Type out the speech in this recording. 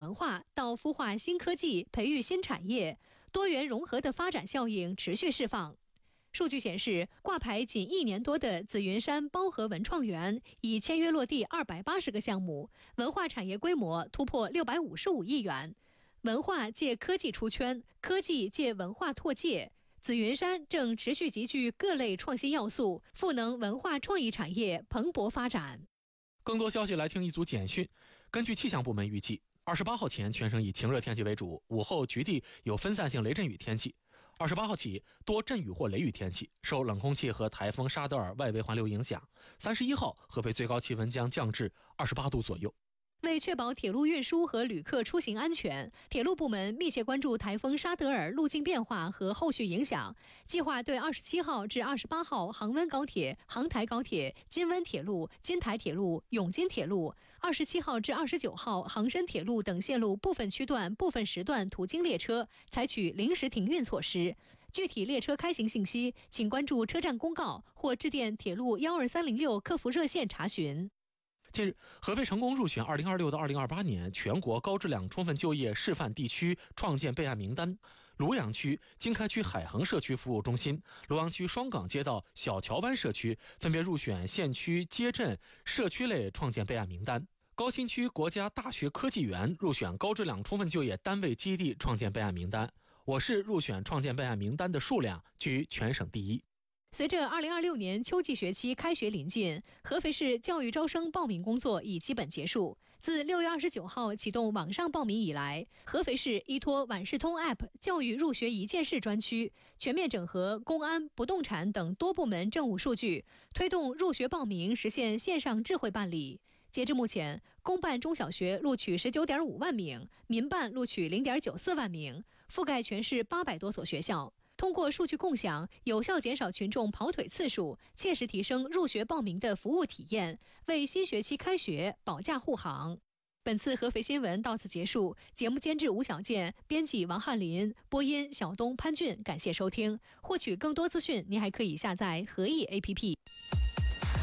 文化到孵化新科技、培育新产业，多元融合的发展效应持续释放。数据显示，挂牌仅1年多的紫云山包河文创园已签约落地280个项目，文化产业规模突破655亿元。文化借科技出圈，科技借文化拓界。紫云山正持续集聚各类创新要素，赋能文化创意产业蓬勃发展。 更多消息来听一组简讯。根据气象部门预计，28号前全省以晴热天气为主，午后局地有分散性雷阵雨天气。28号起多阵雨或雷雨天气，受冷空气和台风沙德尔外围环流影响。31号合肥最高气温将降至28度左右。 为确保铁路运输和旅客出行安全，铁路部门密切关注台风沙德尔路径变化和后续影响，计划对27号至28号杭温高铁、杭台高铁、金温铁路、金台铁路、永金铁路，27号至29号杭深铁路等线路部分区段、部分时段途经列车采取临时停运措施。具体列车开行信息，请关注车站公告或致电铁路12306客服热线查询。 近日，合肥成功入选2026到2028年全国高质量充分就业示范地区创建备案名单。庐阳区、经开区海衡社区服务中心、庐阳区双岗街道小桥湾社区分别入选县区街镇社区类创建备案名单。高新区国家大学科技园入选高质量充分就业单位基地创建备案名单。我市入选创建备案名单的数量居全省第一。 随着2026年秋季学期开学临近，合肥市教育招生报名工作已基本结束。自6月29号启动网上报名以来，合肥市依托晚视通 App 教育入学一件事专区，全面整合公安、不动产等多部门政务数据，推动入学报名实现线上智慧办理。截至目前，公办中小学录取19.5万名，民办录取0.94万名，覆盖全市800多所学校。通过数据共享，有效减少群众跑腿次数，切实提升入学报名的服务体验，为新学期开学保驾护航。本次合肥新闻到此结束，节目监制吴小健，编辑王翰林，播音小东、潘俊，感谢收听。获取更多资讯，您还可以下载合意 APP。